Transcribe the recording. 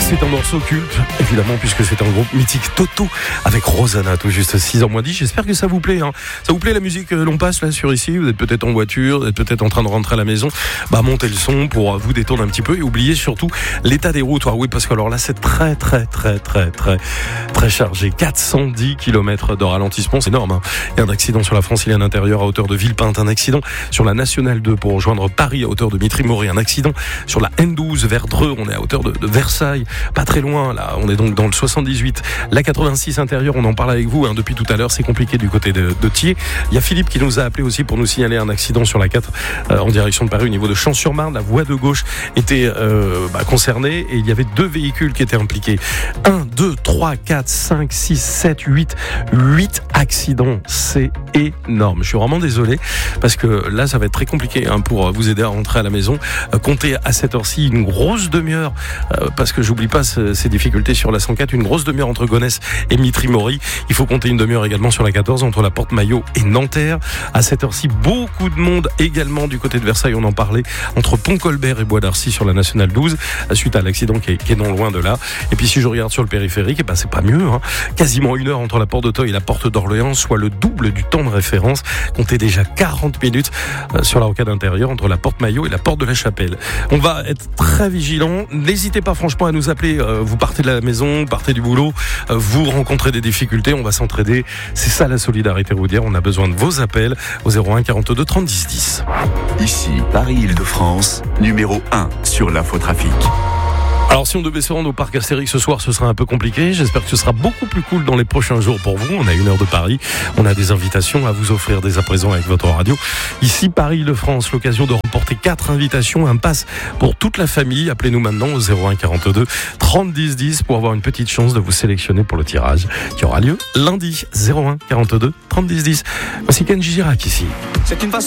C'est un morceau culte, évidemment, puisque c'est un groupe mythique. Toto avec Rosanna, tout juste 6h moins 10. J'espère que ça vous plaît. Ça vous plaît la musique que l'on passe là sur ici? Vous êtes peut-être en voiture, vous êtes peut-être en train de rentrer à la maison. Montez le son pour vous détendre un petit peu et oubliez surtout l'état des routes. Oui, parce que alors là, c'est très chargé. 410 km de ralentissement, c'est énorme. Il y a un accident sur la francilienne intérieure à hauteur de Villepinte, un accident sur la nationale 2 pour rejoindre Paris à hauteur de Mitry-Mory, un accident sur la N12 vers Dreux, on est à hauteur de Versailles, pas très loin, là, on est donc dans le 78. La 86 intérieure, on en parle avec vous depuis tout à l'heure, c'est compliqué du côté de Thiers. Il y a Philippe qui nous a appelé aussi pour nous signaler un accident sur la 4 en direction de Paris au niveau de Champs-sur-Marne. La voie de gauche était concernée et il y avait 2 véhicules qui étaient impliqués. 1, 2, 3, 4, 5, 6, 7, 8 accidents, c'est énorme. Je suis vraiment désolé parce que là ça va être très compliqué pour vous aider à rentrer à la maison. Comptez à cette heure-ci une grosse demi-heure parce que j'oublie pas ces difficultés sur la 104, une grosse demi-heure entre Gonesse et Mitry-Mory. Il faut compter une demi-heure également sur la 14 entre la Porte Maillot et Nanterre. À cette heure-ci, beaucoup de monde également du côté de Versailles, on en parlait, entre Pont-Colbert et Bois d'Arcy sur la nationale 12 suite à l'accident qui est non loin de là. Et puis si je regarde sur le périphérique, c'est pas mieux. Quasiment 1 heure entre la Porte d'Auteuil et la Porte d'Orléans, soit le double du temps de référence. Comptez déjà 40 minutes sur la rocade intérieure entre la Porte Maillot et la Porte de la Chapelle. On va être très vigilants. N'hésitez pas franchement à nous appeler. Vous partez de la maison, vous partez du boulot, vous rencontrez des difficultés, on va s'entraider. C'est ça la solidarité routière. On a besoin de vos appels au 01 42 30 10 10. Ici, Paris-Île-de-France, numéro 1 sur l'infotrafic. Alors si on devait se rendre au parc Astérix ce soir, ce sera un peu compliqué. J'espère que ce sera beaucoup plus cool dans les prochains jours pour vous. On a 1 heure de Paris, on a des invitations à vous offrir dès à présent avec votre radio. Ici Paris-Île-de-France, l'occasion de remporter 4 invitations, un pass pour toute la famille. Appelez-nous maintenant au 01 42 30 10 10 pour avoir une petite chance de vous sélectionner pour le tirage qui aura lieu lundi. 01 42 30 10 10. Voici Kenji Girac ici. C'est une façon